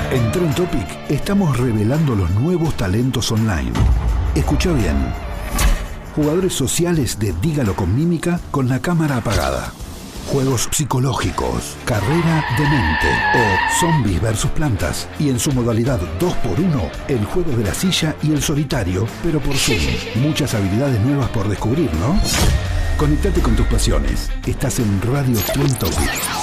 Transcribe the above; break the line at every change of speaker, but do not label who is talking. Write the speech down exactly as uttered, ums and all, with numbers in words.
En Trend Topic estamos revelando los nuevos talentos online. Escucha bien. Jugadores sociales de Dígalo con Mímica con la cámara apagada. Juegos psicológicos, carrera de mente o zombies versus plantas. Y en su modalidad dos por uno, el juego de la silla y el solitario, pero por Zoom. Muchas habilidades nuevas por descubrir, ¿no? Conectate con tus pasiones. Estás en Radio Trend Topic.